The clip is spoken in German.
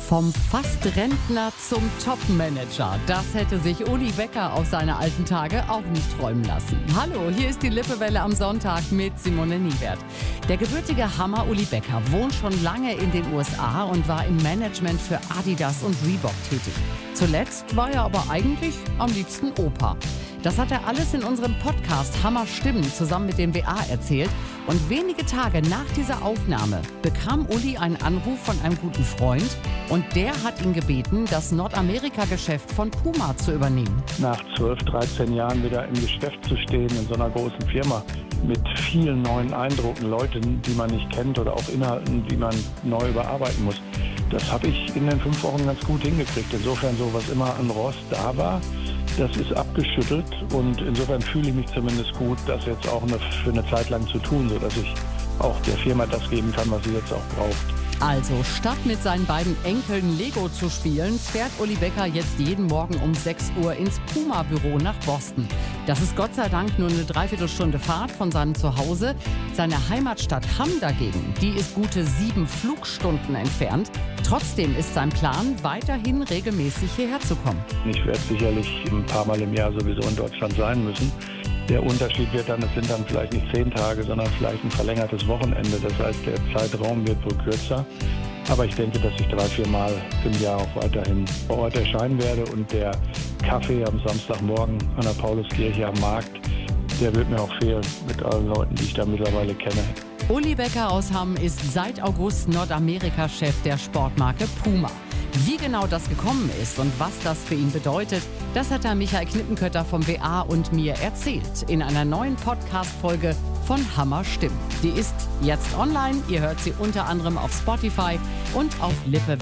Vom Fast-Rentner zum Top-Manager. Das hätte sich Uli Becker auf seine alten Tage auch nicht träumen lassen. Hallo, hier ist die Lippewelle am Sonntag mit Simone Niewert. Der gebürtige Hammer Uli Becker wohnt schon lange in den USA und war im Management für Adidas und Reebok tätig. Zuletzt war er aber eigentlich am liebsten Opa. Das hat er alles in unserem Podcast Hammer Stimmen zusammen mit dem WA erzählt. Und wenige Tage nach dieser Aufnahme bekam Uli einen Anruf von einem guten Freund und der hat ihn gebeten, das Nordamerika-Geschäft von Puma zu übernehmen. Nach 12, 13 Jahren wieder im Geschäft zu stehen, in so einer großen Firma, mit vielen neuen Eindrücken, Leuten, die man nicht kennt oder auch Inhalten, die man neu überarbeiten muss. Das habe ich in den 5 Wochen ganz gut hingekriegt. Insofern so, was immer an Rost da war, das ist abgeschüttelt und insofern fühle ich mich zumindest gut, das jetzt auch für eine Zeit lang zu tun, sodass ich auch der Firma das geben kann, was sie jetzt auch braucht. Also statt mit seinen beiden Enkeln Lego zu spielen, fährt Uli Becker jetzt jeden Morgen um 6 Uhr ins Puma-Büro nach Boston. Das ist Gott sei Dank nur eine Dreiviertelstunde Fahrt von seinem Zuhause. Seine Heimatstadt Hamm dagegen, die ist gute 7 Flugstunden entfernt. Trotzdem ist sein Plan, weiterhin regelmäßig hierher zu kommen. Ich werde sicherlich ein paar Mal im Jahr sowieso in Deutschland sein müssen. Der Unterschied wird dann, es sind dann vielleicht nicht 10 Tage, sondern vielleicht ein verlängertes Wochenende. Das heißt, der Zeitraum wird wohl kürzer. Aber ich denke, dass ich 3, 4 Mal im Jahr auch weiterhin vor Ort erscheinen werde. Und der Kaffee am Samstagmorgen an der Pauluskirche am Markt, der wird mir auch fehlen mit allen Leuten, die ich da mittlerweile kenne. Uli Becker aus Hamm ist seit August Nordamerika-Chef der Sportmarke Puma. Wie genau das gekommen ist und was das für ihn bedeutet, das hat der Michael Knippenkötter vom WA und mir erzählt in einer neuen Podcast-Folge von Hammer Stimmen. Die ist jetzt online. Ihr hört sie unter anderem auf Spotify und auf lippewelle.de.